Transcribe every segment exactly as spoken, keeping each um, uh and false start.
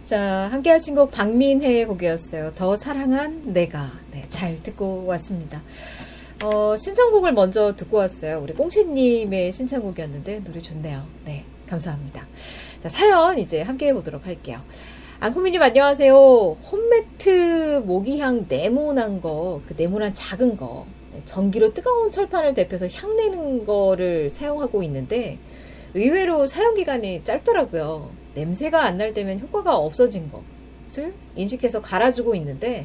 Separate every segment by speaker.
Speaker 1: 자, 함께 하신 곡 박민혜의 곡이었어요. 더 사랑한 내가. 네, 잘 듣고 왔습니다. 어, 신청곡을 먼저 듣고 왔어요. 우리 꽁치님의 신청곡이었는데 노래 좋네요. 네, 감사합니다. 자, 사연 이제 함께 해보도록 할게요. 앙코미님 안녕하세요. 홈매트 모기향 네모난 거, 그 네모난 작은 거, 전기로 뜨거운 철판을 데펴서 향 내는 거를 사용하고 있는데 의외로 사용기간이 짧더라고요. 냄새가 안 날 때면 효과가 없어진 것을 인식해서 갈아주고 있는데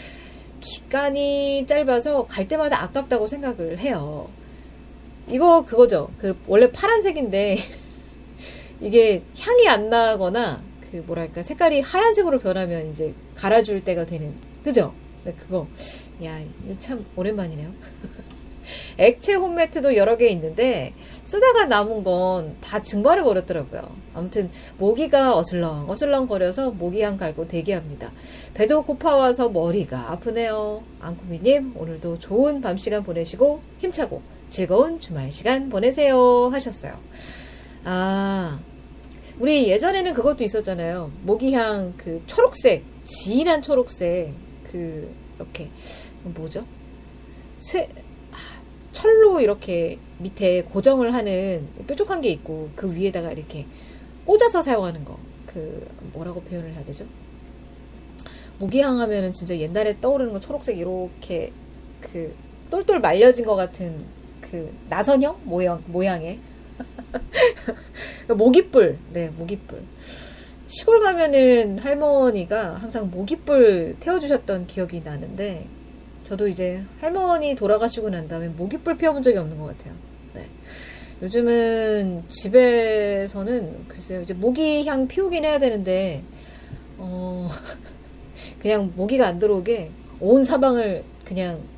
Speaker 1: 기간이 짧아서 갈 때마다 아깝다고 생각을 해요. 이거 그거죠. 그 원래 파란색인데 이게 향이 안 나거나 그 뭐랄까 색깔이 하얀색으로 변하면 이제 갈아줄 때가 되는, 그죠? 네, 그거. 야, 이거 참 오랜만이네요. 액체 홈매트도 여러 개 있는데 쓰다가 남은 건 다 증발해 버렸더라고요. 아무튼 모기가 어슬렁 어슬렁 거려서 모기향 갈고 대기합니다. 배도 고파와서 머리가 아프네요. 앙코미님 오늘도 좋은 밤 시간 보내시고 힘차고 즐거운 주말 시간 보내세요 하셨어요. 아, 우리 예전에는 그것도 있었잖아요. 모기향 그 초록색, 진한 초록색, 그 이렇게 뭐죠? 쇠 철로 이렇게 밑에 고정을 하는 뾰족한 게 있고 그 위에다가 이렇게 꽂아서 사용하는 거. 그 뭐라고 표현을 해야 되죠? 모기향 하면은 진짜 옛날에 떠오르는 건 초록색 이렇게 그 똘똘 말려진 것 같은 그 나선형 모양 모양의 모깃불. 네, 모깃불. 시골 가면은 할머니가 항상 모깃불 태워주셨던 기억이 나는데 저도 이제 할머니 돌아가시고 난 다음에 모깃불 피워본 적이 없는 것 같아요. 네. 요즘은 집에서는 글쎄요, 이제 모기향 피우긴 해야 되는데 어 그냥 모기가 안 들어오게 온 사방을 그냥